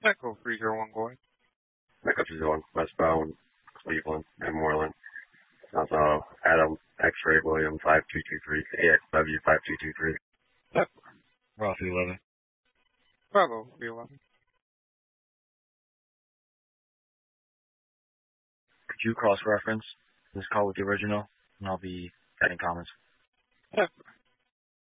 Echo 301, go ahead. Echo 201, westbound, Cleveland and Moreland. Also, Adam X-Ray William 5223, AXW 5223. Yep. Bravo 11. Bravo 11. Could you cross-reference this call with the original? And I'll be adding comments. Yep.